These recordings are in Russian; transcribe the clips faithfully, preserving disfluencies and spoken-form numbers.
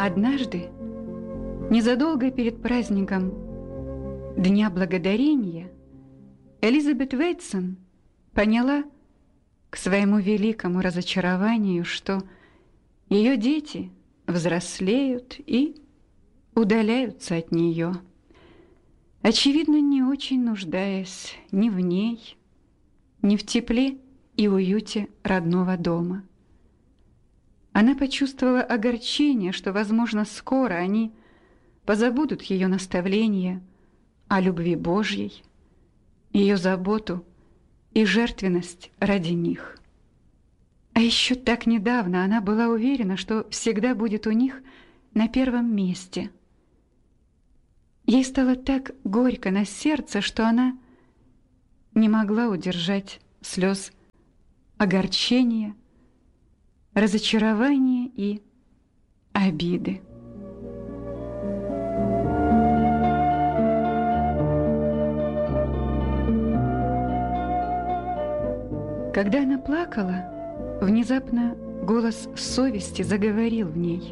однажды, незадолго перед праздником Дня Благодарения, Элизабет Вейтсон поняла к своему великому разочарованию, что ее дети взрослеют и удаляются от нее, очевидно, не очень нуждаясь ни в ней, ни в тепле и уюте родного дома. Она почувствовала огорчение, что, возможно, скоро они позабудут ее наставления о любви Божьей, ее заботу и жертвенность ради них. А еще так недавно она была уверена, что всегда будет у них на первом месте. Ей стало так горько на сердце, что она не могла удержать слез огорчения, разочарования и обиды. Когда она плакала, внезапно голос совести заговорил в ней.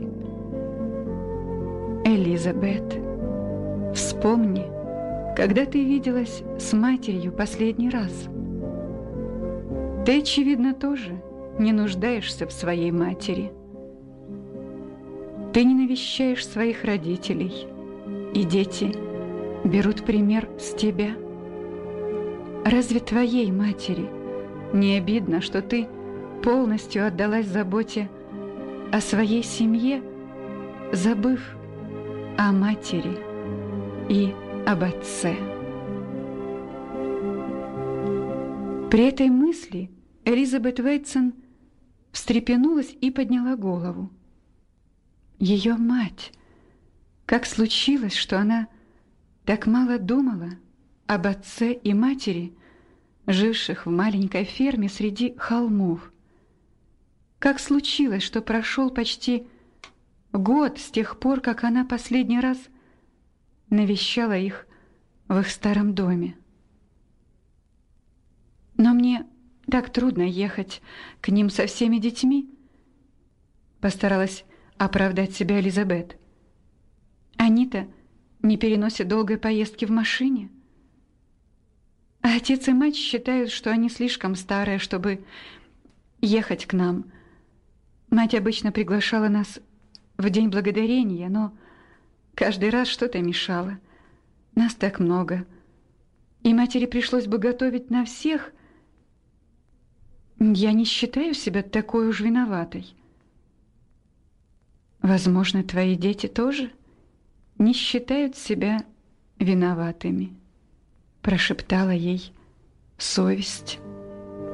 «Элизабет, вспомни, когда ты виделась с матерью последний раз. Ты, очевидно, тоже не нуждаешься в своей матери. Ты не навещаешь своих родителей, и дети берут пример с тебя. Разве твоей матери не обидно, что ты полностью отдалась заботе о своей семье, забыв о матери и об отце?» При этой мысли Элизабет Вейтсон встрепенулась и подняла голову. Ее мать! Как случилось, что она так мало думала об отце и матери, живших в маленькой ферме среди холмов? Как случилось, что прошел почти год с тех пор, как она последний раз навещала их в их старом доме? «Но мне так трудно ехать к ним со всеми детьми», — постаралась оправдать себя Элизабет. «Они-то не переносят долгой поездки в машине. А отец и мать считают, что они слишком старые, чтобы ехать к нам. Мать обычно приглашала нас в День Благодарения, но каждый раз что-то мешало. Нас так много, и матери пришлось бы готовить на всех. Я не считаю себя такой уж виноватой. Возможно, твои дети тоже не считают себя виноватыми», — прошептала ей совесть.